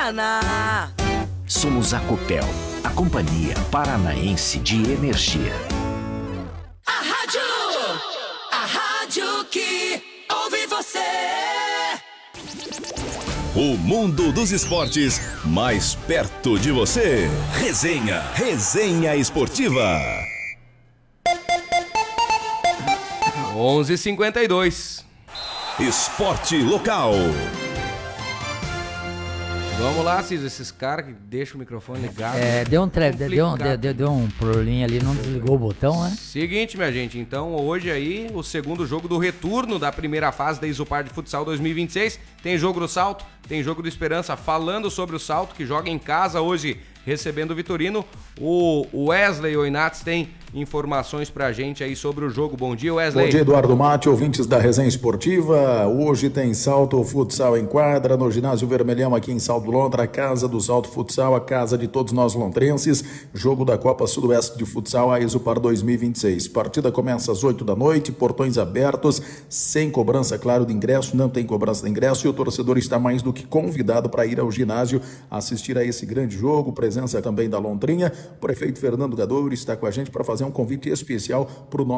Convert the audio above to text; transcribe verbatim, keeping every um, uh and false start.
Paraná. Somos a Copel, a Companhia Paranaense de Energia. A rádio, a rádio que ouve você. O mundo dos esportes mais perto de você. Resenha, Resenha Esportiva. onze e cinquenta e dois. Esporte local. Vamos lá, Ciso, esses caras que deixam o microfone ligado. É, deu um, tre... deu, um, deu, deu um probleminha ali, não desligou o botão, né? Seguinte, minha gente, então hoje aí o segundo jogo do retorno da primeira fase da Isopar de Futsal dois mil e vinte e seis. Tem jogo do Salto, tem jogo do Esperança. Falando sobre o Salto, que joga em casa hoje recebendo o Vitorino, o Wesley Oinats tem informações pra gente aí sobre o jogo. Bom dia, Wesley. Bom dia, Eduardo Mate, ouvintes da Resenha Esportiva. Hoje tem Salto Futsal em quadra no Ginásio Vermelhão aqui em Salto Lontra, a casa do Salto Futsal, a casa de todos nós lontrenses. Jogo da Copa Sudoeste de Futsal, a Isopar dois mil e vinte e seis. Partida começa às oito da noite, portões abertos, sem cobrança, claro, de ingresso, não tem cobrança de ingresso e o torcedor está mais do que convidado para ir ao ginásio assistir a esse grande jogo. Presença também da Lontrinha. O prefeito Fernando Gadouro está com a gente para fazer um convite especial para o nosso